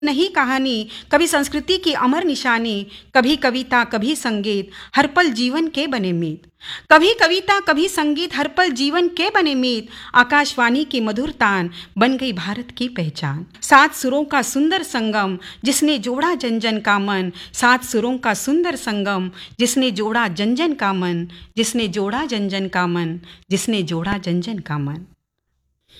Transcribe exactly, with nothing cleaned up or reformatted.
नहीं कहानी, कभी संस्कृति की अमर निशानी, कभी कविता कभी संगीत, हर पल जीवन के बने मीत। कभी कविता कभी संगीत, हर पल जीवन के बने मीत। आकाशवाणी की मधुर तान बन गई भारत की पहचान। सात सुरों का सुंदर संगम जिसने जोड़ा जन जन का मन, सात सुरों का सुंदर संगम जिसने जोड़ा जन जन का मन, जिसने जोड़ा जन जन का मन, जिसने जोड़ा जन जन का मन।